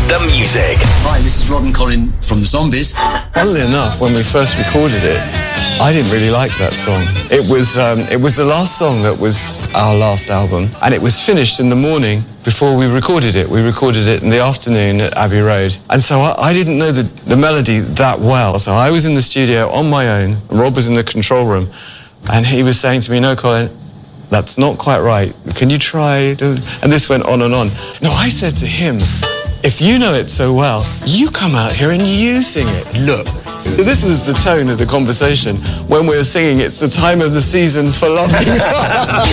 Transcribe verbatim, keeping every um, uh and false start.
the music. Hi, this is Rod and Colin from the Zombies. Funnily enough, when we first recorded it, I didn't really like that song. It was um, it was the last song that was our last album, and it was finished in the morning before we recorded it. We recorded it in the afternoon at Abbey Road, and so I, I didn't know the, the melody that well. So I was in the studio on my own, and Rob was in the control room, and he was saying to me, "No, Colin, that's not quite right. Can you try?" To... And this went on and on. No, I said to him, "If you know it so well, you come out here and you sing it. Look." This was the tone of the conversation when we were singing "It's the Time of the Season for Loving."